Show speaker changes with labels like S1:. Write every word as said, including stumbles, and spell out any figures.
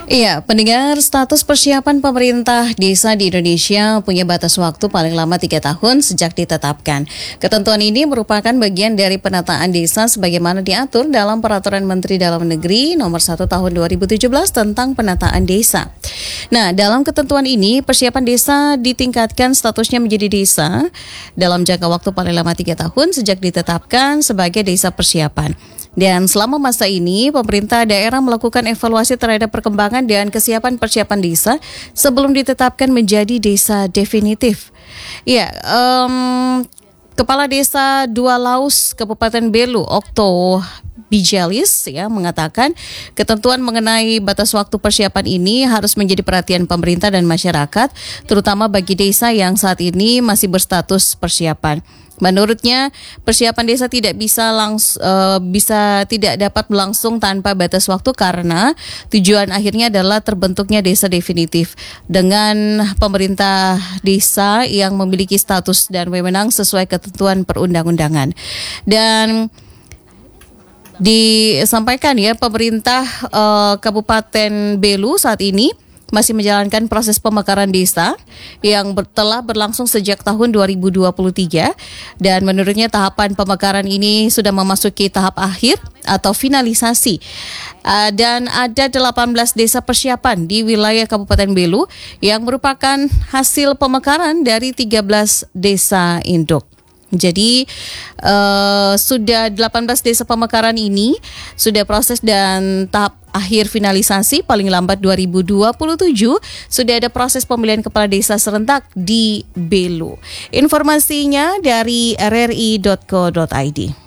S1: Iya, pendengar, status persiapan pemerintah desa di Indonesia punya batas waktu paling lama tiga tahun sejak ditetapkan. Ketentuan ini merupakan bagian dari penataan desa sebagaimana diatur dalam Peraturan Menteri Dalam Negeri Nomor satu Tahun dua ribu tujuh belas tentang penataan desa. Nah, dalam ketentuan ini, persiapan desa ditingkatkan statusnya menjadi desa dalam jangka waktu paling lama tiga tahun sejak ditetapkan sebagai desa persiapan. Dan selama masa ini, pemerintah daerah melakukan evaluasi terhadap perkembangan dan kesiapan persiapan desa sebelum ditetapkan menjadi desa definitif. Ya, um, Kepala Desa Dua Laus Kabupaten Belu, Okto Bijalis, ya, mengatakan ketentuan mengenai batas waktu persiapan ini harus menjadi perhatian pemerintah dan masyarakat, terutama bagi desa yang saat ini masih berstatus persiapan. Menurutnya, persiapan desa tidak bisa langs, uh, bisa tidak dapat berlangsung tanpa batas waktu karena tujuan akhirnya adalah terbentuknya desa definitif dengan pemerintah desa yang memiliki status dan wewenang sesuai ketentuan perundang-undangan. Dan disampaikan ya, pemerintah uh, Kabupaten Belu saat ini masih menjalankan proses pemekaran desa yang ber, telah berlangsung sejak tahun dua ribu dua puluh tiga, dan menurutnya tahapan pemekaran ini sudah memasuki tahap akhir atau finalisasi. Uh, dan ada delapan belas desa persiapan di wilayah Kabupaten Belu yang merupakan hasil pemekaran dari tiga belas desa induk. Jadi uh, sudah delapan belas desa pemekaran ini sudah proses dan tahap akhir finalisasi paling lambat dua ribu dua puluh tujuh sudah ada proses pemilihan kepala desa serentak di Belu. Informasinya dari r r i dot co dot i d.